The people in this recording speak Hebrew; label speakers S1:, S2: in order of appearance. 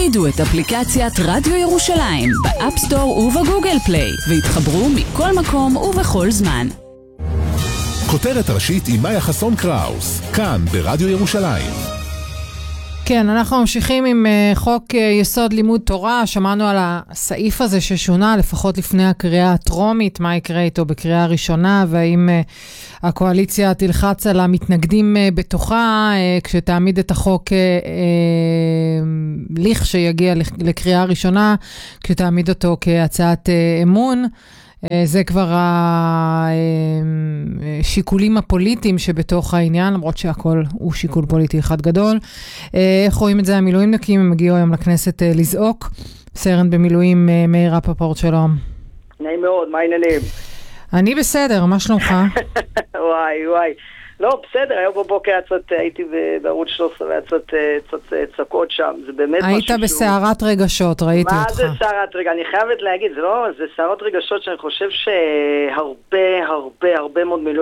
S1: הורידו את אפליקציית רדיו ירושלים באפסטור ובגוגל פליי והתחברו מכל מקום ובכל זמן.
S2: כותרת ראשית עם מאיה חסון קראוס, כאן ברדיו ירושלים.
S3: כן, אנחנו ממשיכים עם חוק יסוד לימוד תורה. שמענו על הסעיף הזה ששונה לפחות לפני הקריאה הטרומית, מה יקרה איתו בקריאה הראשונה, והאם הקואליציה תלחץ על המתנגדים בתוכה כשתעמיד את החוק שיגיע לקריאה ראשונה, כשתעמיד אותו כהצעת אמון. זה כבר השיקולים הפוליטיים שבתוך העניין, למרות שהכל הוא שיקול פוליטי אחד גדול. איך רואים את זה המילואימניקים? הם הגיעו היום לכנסת לזעוק. סרן במילואים מאיר רפפורט, שלום.
S4: נעים מאוד, מה העניינים?
S3: אני בסדר, מה שלומך?
S4: וואי. לא, בסדר, היום בבוקר הייתי בערוץ 13 והצעות צעקות שם, זה באמת
S3: היית בסערת רגשות, ראיתי אותך.
S4: מה זה סערת רגשות? אני חייבת להגיד, זה סערות רגשות שאני חושב שהרבה מאוד